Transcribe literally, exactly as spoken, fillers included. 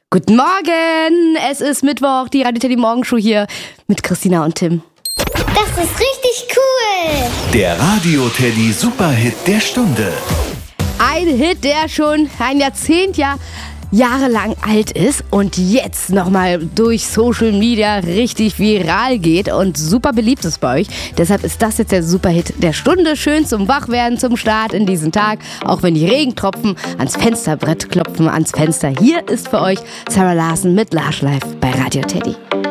Guten Morgen, es ist Mittwoch, die Radio Teddy Morgenshow hier mit Christina und Tim. Das ist richtig cool. Der Radio Teddy Superhit der Stunde. Ein Hit, der schon ein Jahrzehnt ja jahrelang alt ist und jetzt nochmal durch Social Media richtig viral geht und super beliebt ist bei euch. Deshalb ist das jetzt der Superhit der Stunde. Schön zum Wachwerden, zum Start in diesen Tag. Auch wenn die Regentropfen ans Fensterbrett klopfen, ans Fenster. Hier ist für euch Sarah Larson mit Large Life bei Radio Teddy.